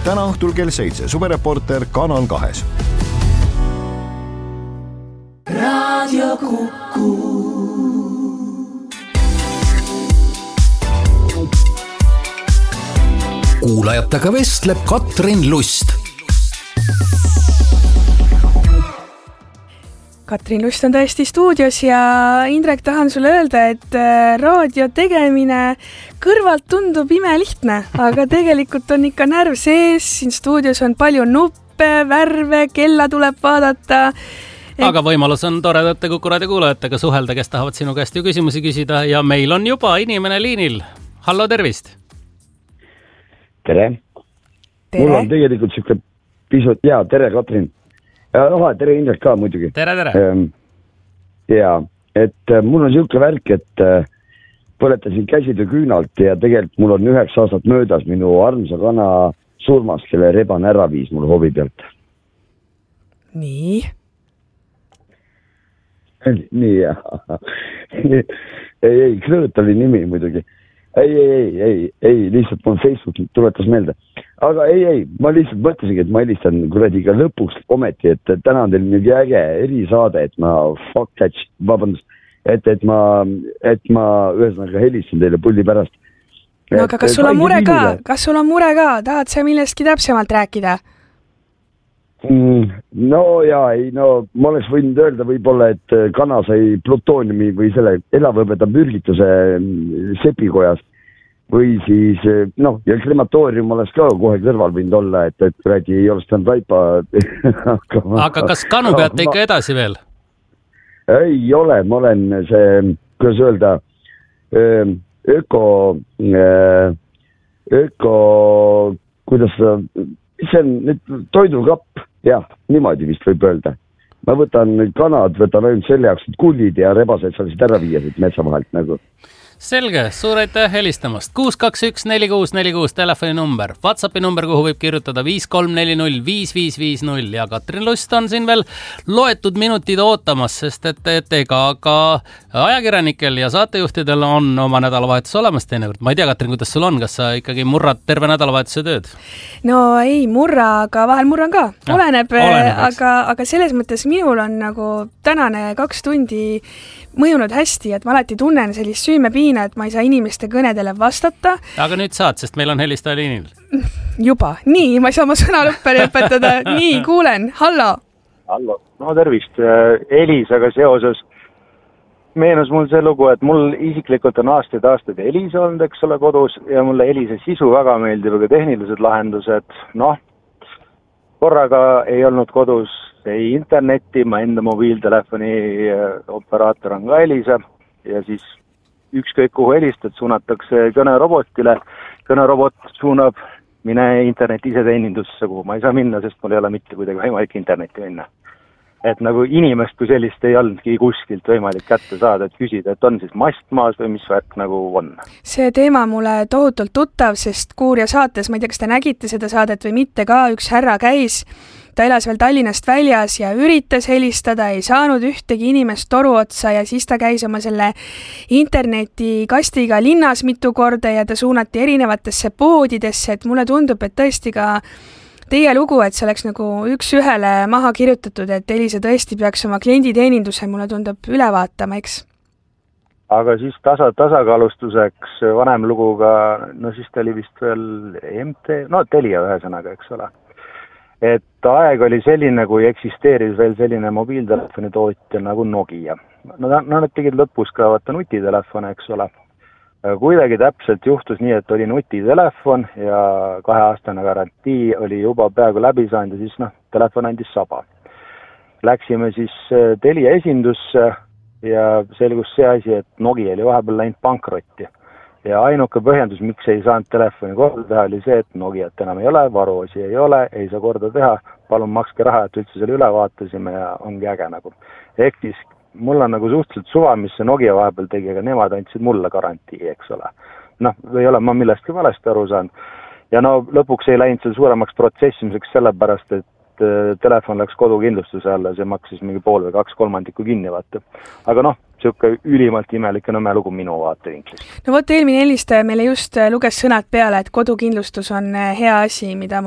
täna õhtul kell 7 Suvereporter Kanal 2. Radio Kuku. Kuulajatega vestleb Katrin Lust. Katrin Lust on tõesti stuudios ja Indrek, tahan sulle öelda, et raadio tegemine kõrvalt tundub imelihtne, aga tegelikult on ikka närv sees, siin stuudios on palju nuppe, värve, kella tuleb vaadata. Aga võimalus on toredate Kuku Raadio kuulajatega suhelda, kes tahavad sinu käest ju küsimusi küsida ja meil on juba inimene liinil. Hallo, tervist! Tere! Mul on tegelikult siuke pisut, tere Katrin! Tere Indrek ka muidugi. Tere! Ja, et mul on siuke värk, et põletasin käsitöö küünalt ja tegelikult mul on 9 aastat möödas minu armsa kana surmas, kelle reban ära viis mul hobi pealt. Nii? Nii, jah. ei, Krõõt oli nimi muidugi. Ei, lihtsalt mul Facebook tuletas meelde. Aga ei, ma lihtsalt mõtlesingi, et ma helistan kuradi ka lõpuks ometi, et täna on teil mingi äge erisaade, et ma et ma ühesõnaga helistan teile pulli pärast. No aga kas sul on mure ka? Tahad sa millestki täpsemalt rääkida? No ma oleks võinud öelda võib-olla, et kana sai plutooniumi või selle elavõbeda mürgituse sepikojas või siis, ja krematoorium oleks ka kohe kõrval võinud olla, et räägi ei oleks tänud raipa. Aga kas kanu peate ikka edasi veel? Ei ole, ma olen see, kuidas öelda, kuidas see on nüüd toidukapp, niimoodi vist võib öelda. Ma võtan ainult selle jaoks, et kullid ja rebased saaksid ära viia siit metsa vahelt nagu. Selge, suur aitäh helistamast. 621-4646 telefoninumber. WhatsAppi number, kuhu võib kirjutada 5340-5550 ja Katrin Lust on siin veel loetud minutid ootamas, sest et ega ka ajakirjanikel ja saatejuhtidel on oma nädalavahetus olemas teinekord. Ma ei tea, Katrin, kuidas sul on? Kas sa ikkagi murrad terve nädalavahetuse tööd? No ei murra, aga vahel murran ka. Oleneb aga selles mõttes minul on nagu tänane 2 tundi mõjunud hästi, et ma alati tunnen sellist süümepiina, et ma ei saa inimeste kõnedele vastata. Aga nüüd saad, sest meil on helistaja liinil. Juba. Nii, ma ei saa oma sõna lõppeni õpetada. Nii, kuulen. Hallo. No tervist. Elisaga seoses meenus mul see lugu, et mul isiklikult on aastaid Elisa olnud, eks ole, kodus ja mulle Elisa sisu väga meeldib, aga tehnilised lahendused, korraga ei olnud kodus ei internetti, ma enda mobiiltelefoni operaator on ka Elisa ja siis ükskõik kuhu helistad, suunatakse kõnerobotile, kõnerobot suunab mine interneti iseteenindusse, kuhu ma ei saa minna, sest mul ei ole mitte kuidagi võimalik internetti minna. Et nagu inimest kui sellist ei olnudki kuskilt võimalik kätte saada, et küsida, et on siis mast maas või mis värk nagu on. See teema mulle tohutult tuttav, sest Kuurja saates, ma ei tea, kas te nägite seda saadet või mitte ka, üks härra käis, ta elas veel Tallinnast väljas ja üritas helistada, ei saanud ühtegi inimest toru otsa ja siis ta käis oma selle internetikastiga linnas mitu korda ja ta suunati erinevatesse poodidesse, et mulle tundub, et tõesti ka teie lugu, et see oleks nagu üks ühele maha kirjutatud, et Elisa tõesti peaks oma klienditeeninduse, mulle tundub, üle vaatama, eks? Aga siis tasakaalustuseks vanem luguga, siis ta oli vist veel Telia ühesõnaga, eks ole. Et aeg oli selline, kui eksisteeris veel selline mobiiltelefoni tootja nagu Nokia. Nad tegid lõpus ka nutitelefone, eks ole. Kuidagi täpselt juhtus nii, et oli nutitelefon ja 2-aastane garantii oli juba peaaegu läbi saanud ja siis telefon andis saba. Läksime siis Telia esindusse ja selgus see asi, et Nokia oli vahepeal läinud pankrotti. Ja ainuke põhjendus, miks ei saanud telefoni korda teha, oli see, et Nokiat enam ei ole, varuosi ei ole, ei saa korda teha, palun makske raha, et üldse selle üle vaatasime ja ongi äge nagu. Ehk siis mul on nagu suhteliselt suva, mis see Nokia vahepeal tegi, aga nemad andsid mulle garantii, eks ole. Või ole ma millestki valesti aru saanud. Ja lõpuks ei läinud seal suuremaks protsessimiseks sellepärast, et telefon läks kodukindlustuse alla, see maksis mingi 1/2 või 2/3 kinni vaata. Aga siuke ülimalt imelik ja nõme lugu minu vaatevinklist. Eelmine helistaja meile just luges sõnad peale, et kodukindlustus on hea asi, mida